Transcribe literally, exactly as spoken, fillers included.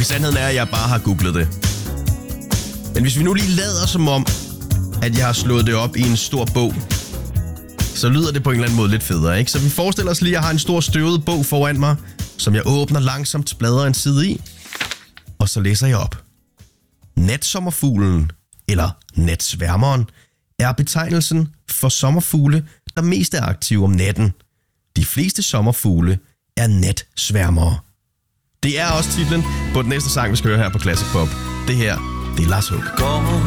sandheden er, at jeg bare har googlet det. Men hvis vi nu lige lader som om, at jeg har slået det op i en stor bog, så lyder det på en eller anden måde lidt federe, ikke? Så vi forestiller os lige, at jeg har en stor støvet bog foran mig, som jeg åbner langsomt, bladrer en side i, og så læser jeg op. Natsommerfuglen, eller natsværmeren, er betegnelsen for sommerfugle, der mest er aktive om natten. De fleste sommerfugle er natsværmere. Det er også titlen på den næste sang, vi skal høre her på Classic Pop. Det her, det er Lars Hug. Går